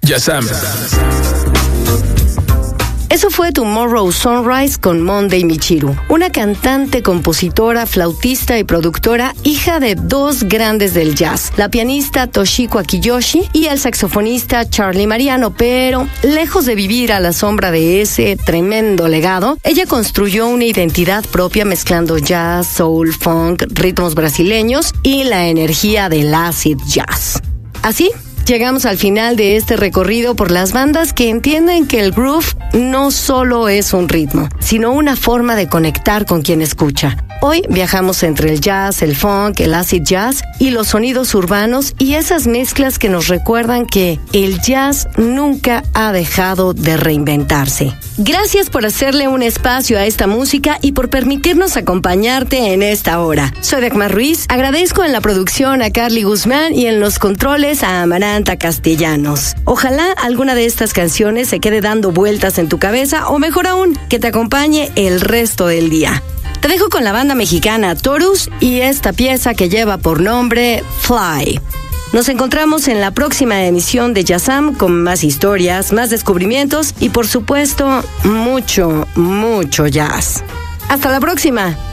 Yazam. Eso fue Tomorrow Sunrise con Monday Michiru, una cantante, compositora, flautista y productora, hija de dos grandes del jazz, la pianista Toshiko Akiyoshi y el saxofonista Charlie Mariano, pero lejos de vivir a la sombra de ese tremendo legado, ella construyó una identidad propia mezclando jazz, soul, funk, ritmos brasileños y la energía del acid jazz. Así, llegamos al final de este recorrido por las bandas que entienden que el groove no solo es un ritmo, sino una forma de conectar con quien escucha. Hoy viajamos entre el jazz, el funk, el acid jazz y los sonidos urbanos y esas mezclas que nos recuerdan que el jazz nunca ha dejado de reinventarse. Gracias por hacerle un espacio a esta música y por permitirnos acompañarte en esta hora. Soy Dagmar Ruiz, agradezco en la producción a Carly Guzmán y en los controles a Amaranta Castellanos. Ojalá alguna de estas canciones se quede dando vueltas en tu cabeza o mejor aún, que te acompañe el resto del día. Te dejo con la banda mexicana Taurus y esta pieza que lleva por nombre Fly. Nos encontramos en la próxima emisión de Yazam con más historias, más descubrimientos y por supuesto mucho, mucho jazz. Hasta la próxima.